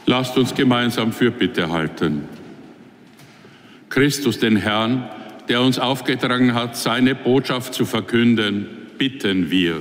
Lasst uns gemeinsam Fürbitte halten. Christus, den Herrn, der uns aufgetragen hat, seine Botschaft zu verkünden, bitten wir.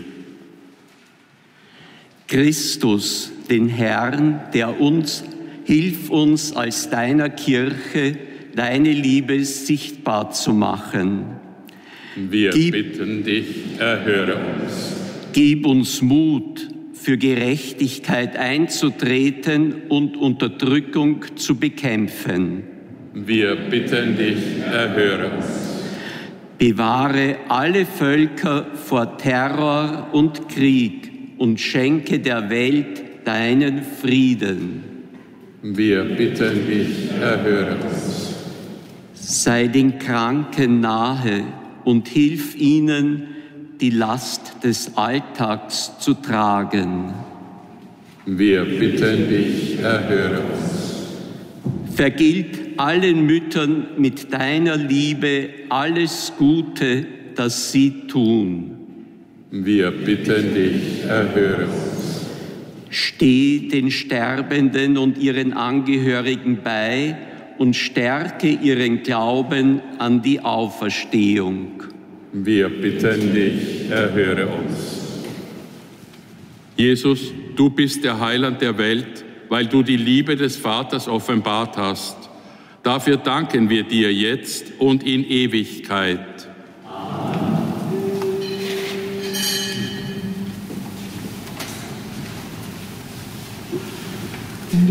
Christus, den Herrn, hilf uns als deiner Kirche, deine Liebe sichtbar zu machen. Wir bitten dich, erhöre uns. Gib uns Mut, für Gerechtigkeit einzutreten und Unterdrückung zu bekämpfen. Wir bitten dich, erhöre uns. Bewahre alle Völker vor Terror und Krieg und schenke der Welt deinen Frieden. Wir bitten dich, erhöre uns. Sei den Kranken nahe und hilf ihnen, die Last des Alltags zu tragen. Wir bitten dich, erhöre uns. Vergilt allen Müttern mit deiner Liebe alles Gute, das sie tun. Wir bitten dich, erhöre uns. Steh den Sterbenden und ihren Angehörigen bei und stärke ihren Glauben an die Auferstehung. Wir bitten dich, erhöre uns. Jesus, du bist der Heiland der Welt, weil du die Liebe des Vaters offenbart hast. Dafür danken wir dir jetzt und in Ewigkeit.